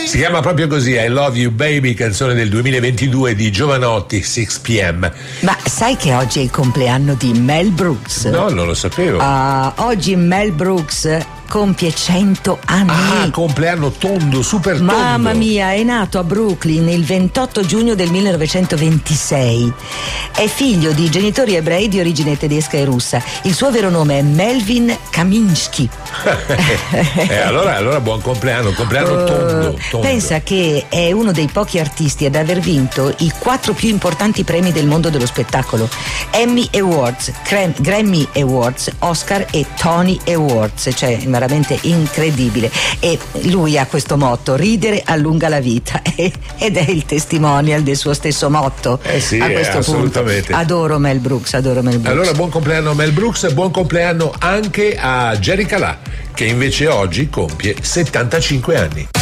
Si chiama proprio così, I Love You Baby, canzone del 2022 di Jovanotti, 6 p.m. Ma sai che oggi è il compleanno di Mel Brooks? No, non lo sapevo. Oggi Mel Brooks compie 100 anni. Ah, compleanno tondo, super tondo. Mamma mia, è nato a Brooklyn il 28 giugno del 1926. È figlio di genitori ebrei di origine tedesca e russa. Il suo vero nome è Melvin Kaminsky. Allora buon compleanno, tondo. Pensa che è uno dei pochi artisti ad aver vinto i 4 più importanti premi del mondo dello spettacolo: Emmy Awards, Grammy Awards, Oscar e Tony Awards, cioè veramente incredibile. E lui ha questo motto: ridere allunga la vita, ed è il testimonial del suo stesso motto. Sì, a questo assolutamente. punto adoro Mel Brooks. Allora buon compleanno Mel Brooks, buon compleanno anche a Jerry Calà, che invece oggi compie 75 anni.